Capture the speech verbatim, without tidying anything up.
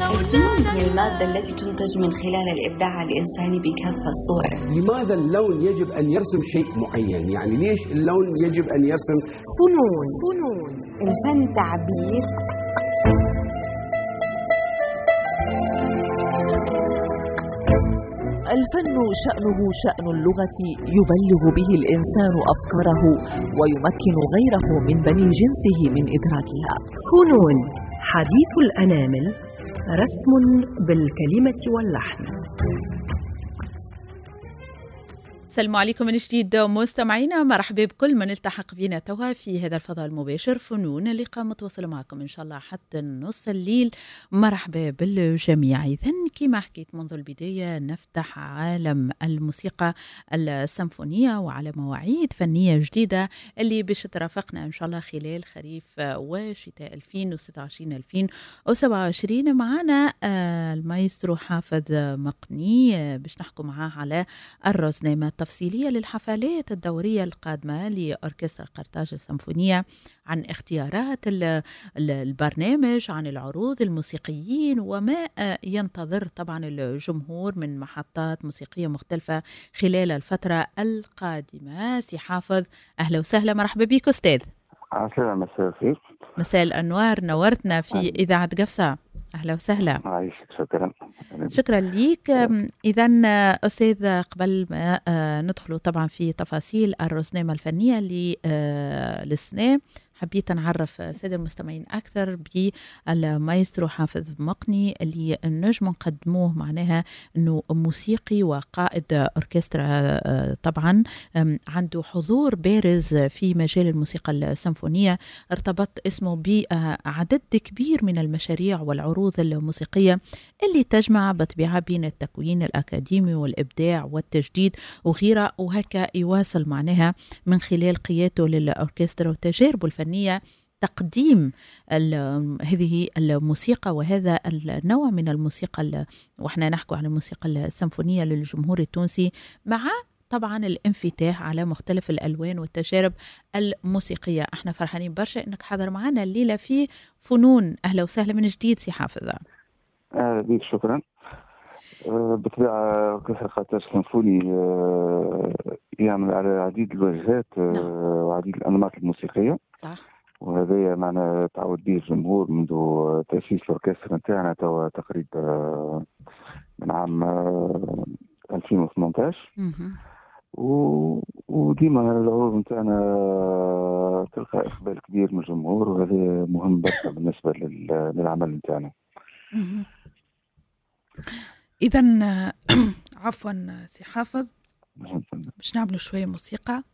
الفنون هي المادة التي تنتج من خلال الإبداع الإنساني بكافة صوره. لماذا اللون يجب أن يرسم شيء معين؟ يعني ليش اللون يجب أن يرسم؟ فنون فنون الفن تعبير. الفن شأنه شأن اللغة، يبلغ به الإنسان أفكاره ويمكن غيره من بني جنسه من إدراكها. فنون حديث الأنامل، رسم بالكلمة واللحن. السلام عليكم من جديد مستمعينا، مرحبا بكل من التحق بنا توا في هذا الفضاء المباشر فنون اللي قام متواصل معكم ان شاء الله حتى نص الليل. مرحبا بالجميع. اذا كما حكيت منذ البدايه نفتح عالم الموسيقى السيمفونيه وعلى مواعيد فنيه جديده اللي باش ترافقنا ان شاء الله خلال خريف وشتاء ألفين وستة وعشرين ألفين وسبعة وعشرين. معنا المايسترو حافظ مقني باش نحكي معاه على الرزنامه تفصيلية للحفلات الدورية القادمة لأوركسترا قرطاج السيمفونية، عن اختيارات البرنامج، عن العروض الموسيقيين وما ينتظر طبعا الجمهور من محطات موسيقية مختلفة خلال الفترة القادمة. سي حافظ أهلا وسهلا، مرحبا بك أستاذ. عسلامة، مساء الخير. مساء الأنوار، نورتنا في أهلا. إذاعة قفصة، أهلا وسهلا. عايشك، شكرا. شكرا ليك. إذا أستاذ قبل ما ندخل طبعا في تفاصيل الرزنامة الفنية للسنة، حبيت نعرف سادة المستمعين أكثر بالمايسترو حافظ مقني اللي نجم نقدموه، معناها أنه موسيقي وقائد أوركسترا، طبعا عنده حضور بارز في مجال الموسيقى السيمفونية، ارتبط اسمه بعدد كبير من المشاريع والعروض الموسيقية اللي تجمع بطبيعة بين التكوين الأكاديمي والإبداع والتجديد وغيره، وهكا يواصل معناها من خلال قيادته للأوركسترا وتجاربه الفنية تقديم هذه الموسيقى وهذا النوع من الموسيقى، وإحنا نحكي عن الموسيقى السيمفونية للجمهور التونسي، مع طبعا الانفتاح على مختلف الألوان والتجارب الموسيقية. احنا فرحانين برشا انك حاضر معنا الليلة في فنون. اهلا وسهلا من جديد سي حافظ. اهلا بك، شكرا. بالطبيعة أوركسترا قرطاج السيمفوني يعمل على عديد الواجهات وعديد الأنماط الموسيقية. صح. وهذا معنا تعود به الجمهور منذ تأسيس الأوركسترا نتاعنا توا تقريبا من عام ألفين وثمانية عشر. و... وديما العروض نتاعنا تلقى إقبال كبير من الجمهور، وهذا مهم برشا بالنسبة لل... للعمل نتاعنا. إذا عفوا سي حافظ، باش نعملوا شوية موسيقى